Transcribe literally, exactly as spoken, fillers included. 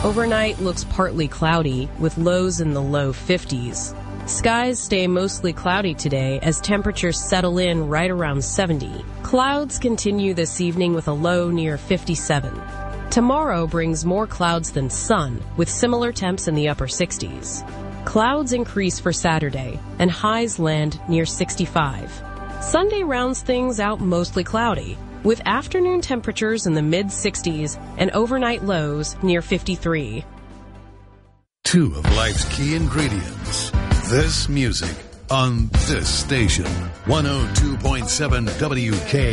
Overnight looks partly cloudy, with lows in the low fifties. Skies stay mostly cloudy today as temperatures settle in right around seventy. Clouds continue this evening with a low near fifty-seven. Tomorrow brings more clouds than sun, with similar temps in the upper sixties. Clouds increase for Saturday, and highs land near sixty-five. Sunday rounds things out mostly cloudy, with afternoon temperatures in the mid-sixties and overnight lows near fifty-three. Two of life's key ingredients. This music on this station. one oh two point seven W K